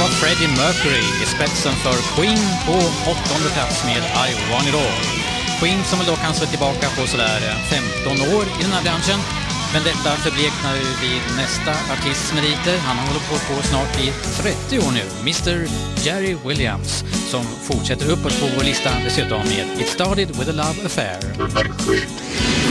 var Freddie Mercury i spetsen för Queen på 8:e plats med I Want It All. Queen som väl då kan slå tillbaka på sådär 15 år i den här branschen. Men detta förbleknar vid nästa artists meriter. Han har hållit på snart i 30 år nu. Mr. Jerry Williams som fortsätter uppåt på vår lista dessutom med It Started With A Love Affair.